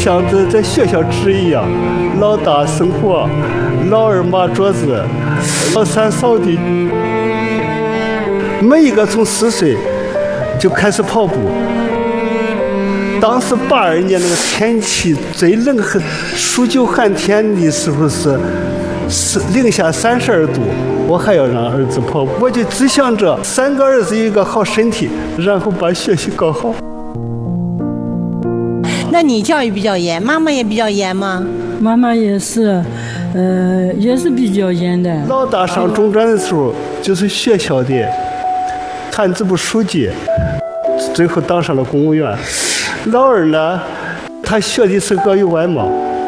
像在学校吃一样，老大生火，老二抹桌子，老三扫地。每一个从4岁就开始跑步。当时82年那个天气最冷，数9寒天的时候是零下32度，我还要让儿子跑步，我就只想着3个儿子有一个好身体，然后把学习搞好。 那你教育比较严，妈妈也比较严吗？ 妈妈也是，也是比较严的。 老大上中专的时候，就是学校的团支部书记，最后当上了公务员。老二呢，他学的是个有外贸。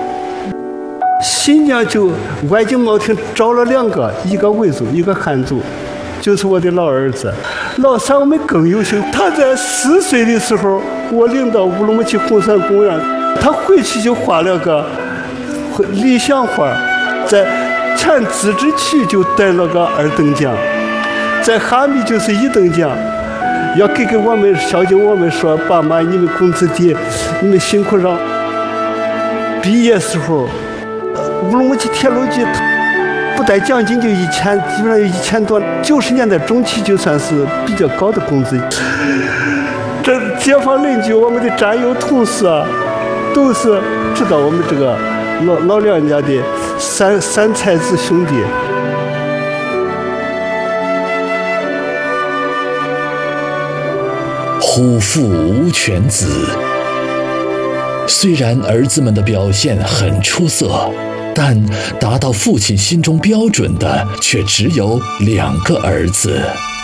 新疆就外经贸厅招了2个，一个维族，一个汉族，就是我的老儿子。老三我们更优秀，他在4岁的时候，我领到乌鲁木齐红山公园，他回去就画了个理想画，在全自治区就得了个2等奖，在哈密就是1等奖。要给我们孝敬我们说，爸妈你们工资低，你们辛苦让。毕业时候，乌鲁木齐铁路局不带奖金就1000，基本上有1000多。90年代中期就算是比较高的工资。这街坊邻居、我们的战友、同事啊，都是知道我们这个老梁家的三才子兄弟。 虎父无犬子。虽然儿子们的表现很出色，但达到父亲心中标准的却只有2个儿子。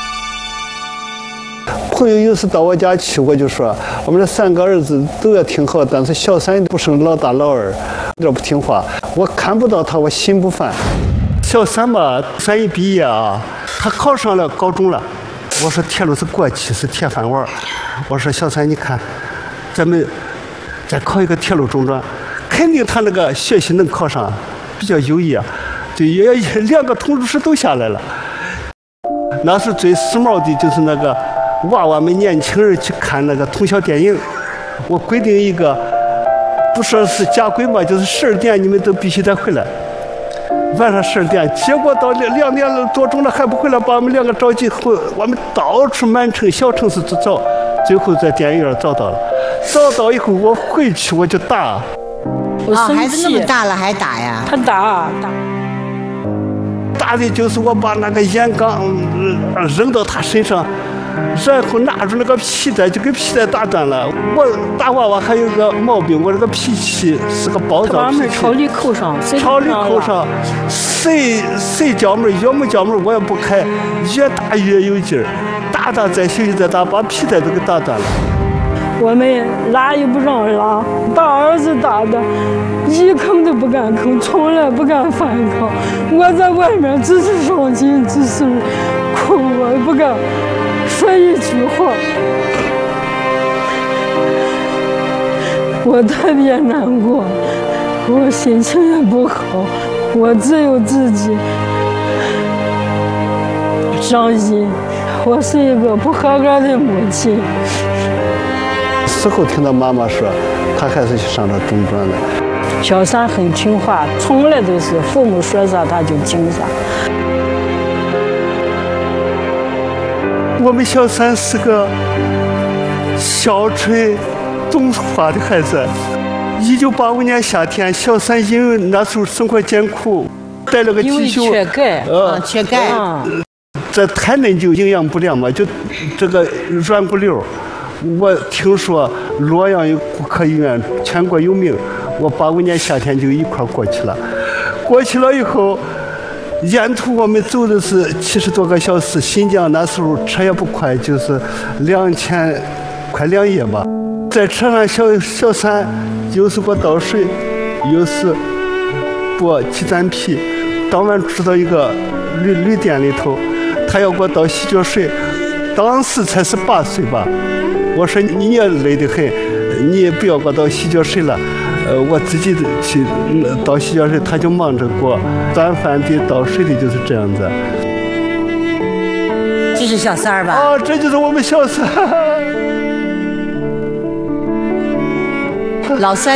朋友有时到我家去，我就说我们这3个儿子都要挺好，但是小三不生老大老二，有点不听话。我看不到他，我心不烦。小三吧，3一毕业啊，他考上了高中了。我说铁路是过期，是铁饭碗。我说小三，你看，咱们再考一个铁路中专，肯定他那个学习能考上，比较优异啊。对，也2个通知书都下来了。那是最时髦的，就是那个娃娃们年轻人去看那个通宵电影。我规定一个，不说是家规嘛，就是12点你们都必须得回来。晚上12点，结果到2点多钟了还不回来，把我们2个着急后，我们到处满城小城市去找，最后在电影院找到了。找到以后我回去我就打。 我生气， 孩子那么大了还打呀？ 他打的就是我把那个烟缸扔到他身上，然后拿住那个皮带就给皮带打断了。我打娃娃还有个毛病，我这个脾气是个暴躁脾气， 朝里扣上， 谁叫门越没叫门我也不开，越打越有劲儿，打再休息再打，把皮带都给打断了。 我们拉也不让拉，把儿子打的一吭都不敢吭，从来不敢反抗。我在外面只是伤心，只是哭，我不敢说一句话。我特别难过，我心情也不好，我只有自己伤心。我是一个不合格的母亲。 事后听到妈妈说，她还是去上了中专了。 小三很听话，从来都是父母说啥他就听啥。 我们小三是个孝顺懂话的孩子。1985年夏天，小三因为那时候生活艰苦，带了个急救， 缺钙， 缺钙。 这太嫩就营养不良嘛，就这个软骨瘤。我听说洛阳有骨科医院全国有名，我85年夏天就一块过去了。过去了以后，沿途我们走的是70多个小时。新疆那时候车也不快，就是2000快2夜吧。在车上小三又是给我倒水，又是给我挤咱皮。当晚住到一个旅店里头，他要给我倒洗脚水，当时才18岁吧。我说你也累得很，你也不要给我倒洗脚水了，我自己去倒洗脚水。他就忙着给我端饭的倒水的，就是这样子。 这是小三儿吧？ 啊，这就是我们小三。 老三。